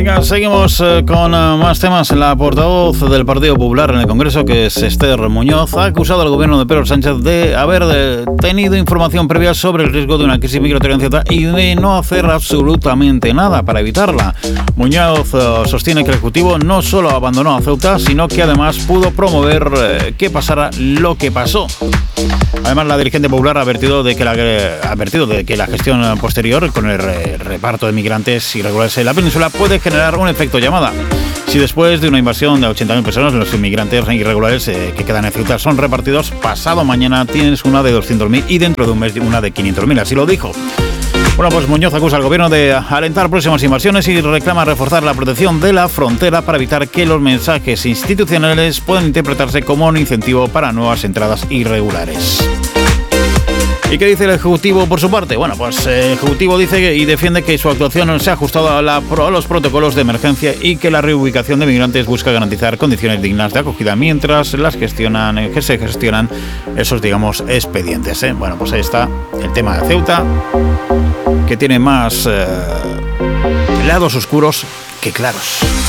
Venga, seguimos con más temas. La portavoz del Partido Popular en el Congreso, que es Esther Muñoz, ha acusado al gobierno de Pedro Sánchez de haber tenido información previa sobre el riesgo de una crisis migratoria en Ceuta y de no hacer absolutamente nada para evitarla. Muñoz sostiene que el Ejecutivo no solo abandonó a Ceuta, sino que además pudo promover que pasara lo que pasó. Además, la dirigente popular ha advertido de que la gestión posterior con el reparto de migrantes irregulares en la península puede generar un efecto llamada. Si después de una invasión de 80.000 personas, los inmigrantes irregulares que quedan en Ceuta son repartidos, pasado mañana tienes una de 200.000 y dentro de un mes una de 500.000. Así lo dijo. Bueno, pues Muñoz acusa al gobierno de alentar próximas invasiones y reclama reforzar la protección de la frontera para evitar que los mensajes institucionales puedan interpretarse como un incentivo para nuevas entradas irregulares. ¿Y qué dice el Ejecutivo por su parte? Bueno, pues el Ejecutivo dice y defiende que su actuación se ha ajustado a los protocolos de emergencia y que la reubicación de migrantes busca garantizar condiciones dignas de acogida mientras se gestionan esos, digamos, expedientes. Bueno, pues ahí está el tema de Ceuta, que tiene más lados oscuros que claros.